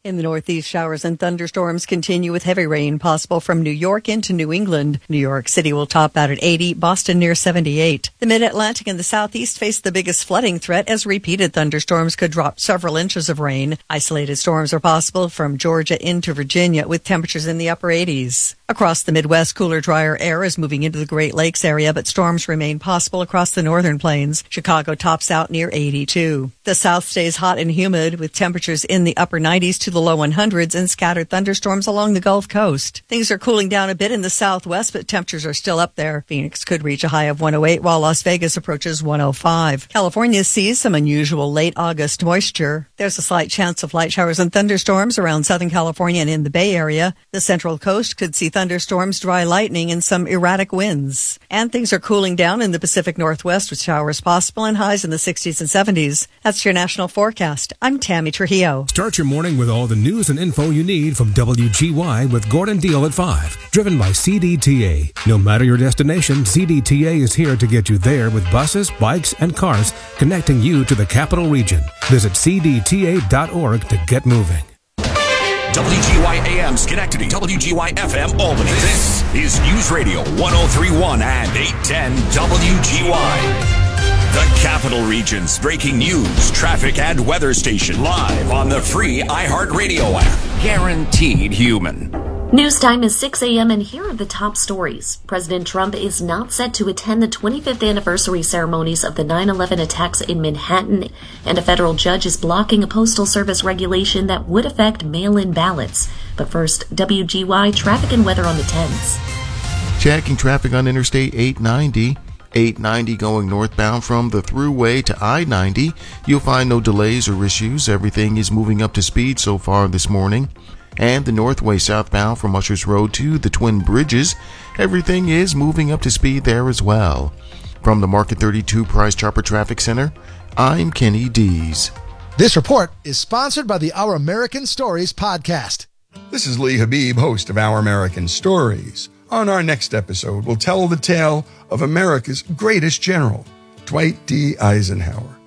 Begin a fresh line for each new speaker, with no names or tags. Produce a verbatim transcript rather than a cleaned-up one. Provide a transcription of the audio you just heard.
In the Northeast, showers and thunderstorms continue with heavy rain possible from New York into New England. New York City will top out at eighty, Boston near seventy-eight. The Mid-Atlantic and the Southeast face the biggest flooding threat as repeated thunderstorms could drop several inches of rain. Isolated storms are possible from Georgia into Virginia with temperatures in the upper eighties. Across the Midwest, cooler, drier air is moving into the Great Lakes area, but storms remain possible across the northern plains. Chicago tops out near eighty-two. The South stays hot and humid with temperatures in the upper nineties to the low hundreds and scattered thunderstorms along the Gulf Coast. Things are cooling down a bit in the Southwest, but temperatures are still up there. Phoenix could reach a high of one oh eight, while Las Vegas approaches one oh five. California sees some unusual late August moisture. There's a slight chance of light showers and thunderstorms around Southern California and in the Bay Area. The Central Coast could see thunderstorms, dry lightning, and some erratic winds. And things are cooling down in the Pacific Northwest with showers possible and highs in the sixties and seventies. That's your national forecast. I'm Tammy Trujillo.
Start your morning with all the news and info you need from W G Y with Gordon Deal at five. Driven by C D T A. No matter your destination, C D T A is here to get you there with buses, bikes, and cars connecting you to the capital region. Visit C D T A dot org to get moving.
W G Y A M Schenectady, W G Y F M Albany. This is News Radio one oh three point one and eight ten W G Y. The Capital Region's breaking news, traffic, and weather station live on the free iHeartRadio app. Guaranteed human.
News time is six a.m. and here are the top stories. President Trump is not set to attend the twenty-fifth anniversary ceremonies of the nine eleven attacks in Manhattan, and a federal judge is blocking a postal service regulation that would affect mail-in ballots. But first, W G Y traffic and weather on the tens.
Checking traffic on Interstate eight ninety. eight ninety going northbound from the Thruway to I ninety. You'll find no delays or issues. Everything is moving up to speed so far this morning. And the Northway southbound from Ushers Road to the Twin Bridges. Everything is moving up to speed there as well. From the Market thirty-two Price Chopper Traffic Center, I'm Kenny Dees.
This report is sponsored by the Our American Stories podcast.
This is Lee Habib, host of Our American Stories. On our next episode, we'll tell the tale of America's greatest general, Dwight D. Eisenhower.